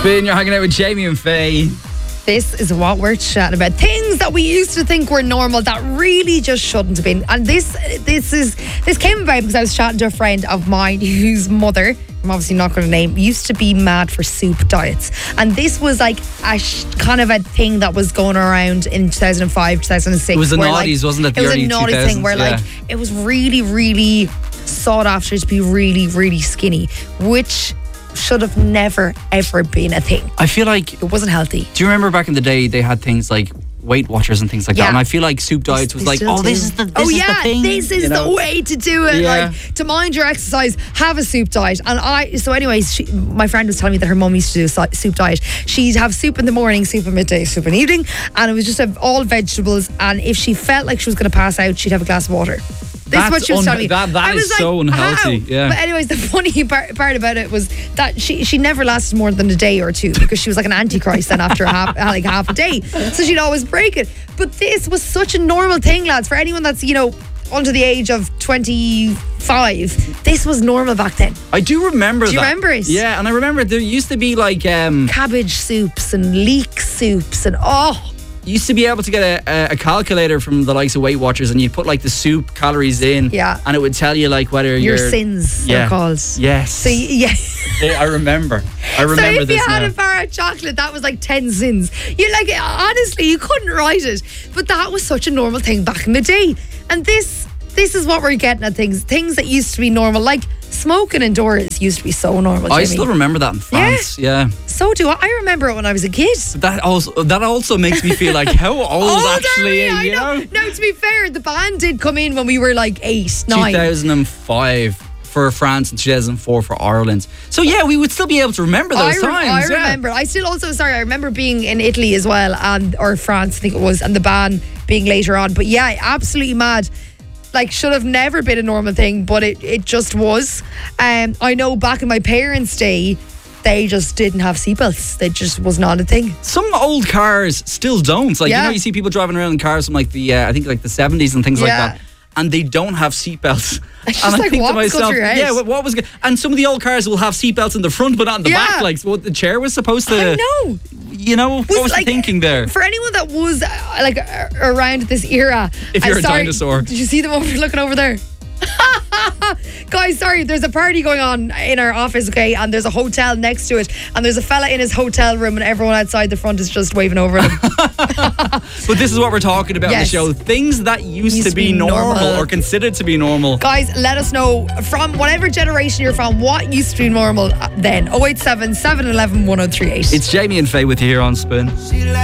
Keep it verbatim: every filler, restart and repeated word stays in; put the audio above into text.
Spoon, you're hanging out with Jamie and Faye. This is what we're chatting about. Things that we used to think were normal that really just shouldn't have been. And this this is this came about because I was chatting to a friend of mine whose mother, I'm obviously not going to name, used to be mad for soup diets. And this was like a sh- kind of a thing that was going around in two thousand five, two thousand six. It was a where, naughties, like, wasn't it? The it was early a naughty two thousands, thing where yeah. like it was really, really sought after to be really, really skinny, which should have never, ever been a thing. I feel like... It wasn't healthy. Do you remember back in the day they had things like Weight Watchers and things like Yeah. that? And I feel like soup diets was They like, still oh, do. this is the this oh is yeah, the thing. this is you know? the way to do it. Yeah. Like to mind your exercise, have a soup diet. And I, so anyways, she, my friend was telling me that her mum used to do a si- soup diet. She'd have soup in the morning, soup at midday, soup in the evening, and it was just a, all vegetables. And if she felt like she was going to pass out, she'd have a glass of water. This That's is what she was un- telling me. that- that I was is like, so unhealthy, how? yeah. But anyways, the funny part, part about it was that she she never lasted more than a day or two because she was like an antichrist then after a half, like half a day. So she'd always break it. But this was such a normal thing, lads. For anyone that's, you know, under the age of twenty-five, this was normal back then. I do remember Do you that. remember it? Yeah, and I remember there used to be like... um Cabbage soups and leek soups and oh... You used to be able to get a, a calculator from the likes of Weight Watchers and you'd put like the soup calories in Yeah. and it would tell you like whether Your you're... sins, Yeah. they're called. Yes. So, y- yeah. I remember. I remember So if this you had now. a bar of chocolate, that was like ten sins. You like, honestly, you couldn't write it. But that was such a normal thing back in the day. And this, this is what we're getting at things. Things that used to be normal, like smoking indoors used to be so normal. I Jimmy. still remember that in France. Yeah. So do I. I remember it when I was a kid. That also that also makes me feel like how old Old actually are we? you I know. know? No, to be fair, the band did come in when we were like eight, nine. two thousand five for France and two thousand four for Ireland. So yeah, we would still be able to remember those I, re- times. I yeah. remember. I still also, sorry, I remember being in Italy as well, and or France, I think it was, and the ban being later on. But yeah, absolutely mad. Like, should have never been a normal thing, but it, it just was. Um, I know back in my parents' day, they just didn't have seatbelts. They just was not a thing. Some old cars still don't. Like, Yeah. you know, you see people driving around in cars from like the, uh, I think like the seventies and things like Yeah. that. And they don't have seatbelts. It's And just I like, think what to was going myself, through your head? yeah, what, what was good? And some of the old cars will have seatbelts in the front, but not in the Yeah. back. Like what the chair was supposed to. I know. You know, what was like, the thinking there? For anyone that was uh, like uh, around this era. If I'm you're a sorry, dinosaur. Did you see them over looking over there? Guys, sorry, there's a party going on in our office, okay, and there's a hotel next to it, and there's a fella in his hotel room, and everyone outside the front is just waving over at him. But this is what we're talking about Yes. on the show. Things that used, Used to be, normal, normal. or considered to be normal. Guys, let us know from whatever generation you're from, what used to be normal then. oh eight seven, seven one one, one oh three eight. It's Jamie and Faye with you here on Spin.